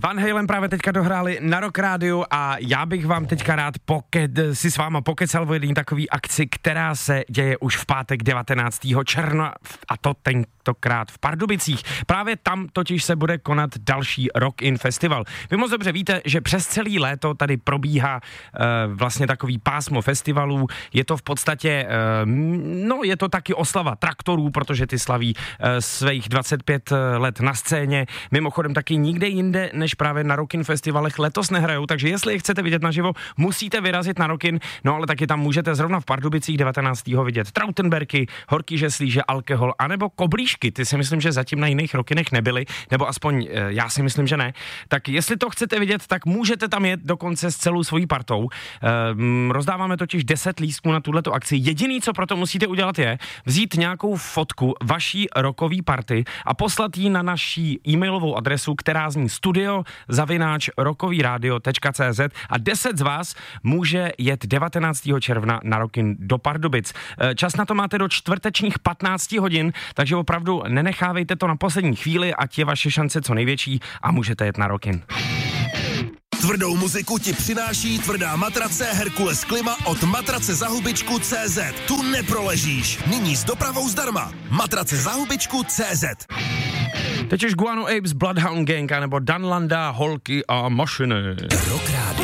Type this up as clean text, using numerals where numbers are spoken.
Van Halen právě teďka dohráli na Rock Rádiu a já bych vám teďka rád si s váma pokecal o jedný takový akci, která se děje už v pátek 19. června a to tentokrát v Pardubicích. Právě tam totiž se bude konat další Rock In Festival. Vy moc dobře víte, že přes celý léto tady probíhá vlastně takový pásmo festivalů. Je to v podstatě, je to taky oslava traktorů, protože ty slaví svých 25 let na scéně. Mimochodem taky nikde jinde, než právě na Rock In Festivalech letos nehrajou, takže jestli je chcete vidět naživo, musíte vyrazit na Rock In, no ale taky tam můžete zrovna v Pardubicích 19. vidět Trautenberky, Horký žeslíže, Alkohol, anebo Koblížky. Ty si myslím, že zatím na jiných Rock Inech nebyly, nebo aspoň já si myslím, že ne. Tak jestli to chcete vidět, tak můžete tam jet dokonce s celou svojí partou. Rozdáváme totiž 10 lístků na tuhleto akci. Jediný, co proto musíte udělat, je vzít nějakou fotku vaší rockový party a poslat ji na naší e-mailovou adresu, která zní studio@rockovyradio.cz a 10 z vás může jet 19. června na Rock In do Pardubic. Čas na to máte do čtvrtečních 15 hodin, takže opravdu nenechávejte to na poslední chvíli, ať je vaše šance co největší a můžete jet na Rock In. Tvrdou muziku ti přináší tvrdá matrace Herkules Klima od matracezahubičku.cz. Tu neproležíš. Nyní s dopravou zdarma. Matracezahubičku.cz. Teď už Guano Apes, Bloodhound Gang, nebo Danlanda, Holky a mašiny. Rock Rádio.